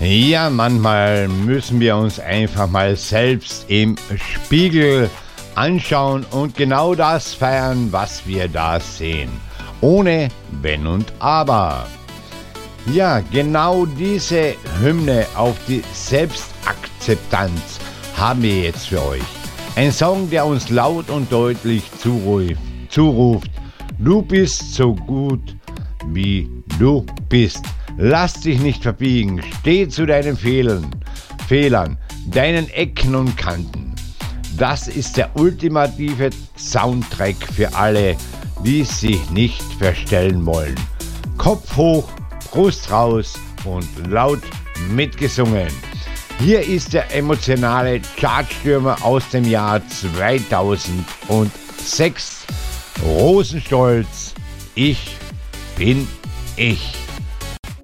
Ja, manchmal müssen wir uns einfach mal selbst im Spiegel anschauen und genau das feiern, was wir da sehen. Ohne Wenn und Aber. Ja, genau diese Hymne auf die Selbstakzeptanz haben wir jetzt für euch. Ein Song, der uns laut und deutlich zuruft. Du bist so gut, wie du bist. Lass dich nicht verbiegen. Steh zu deinen Fehlern, deinen Ecken und Kanten. Das ist der ultimative Soundtrack für alle, die sich nicht verstellen wollen. Kopf hoch, Brust raus und laut mitgesungen. Hier ist der emotionale Chartstürmer aus dem Jahr 2006. Rosenstolz, ich bin ich.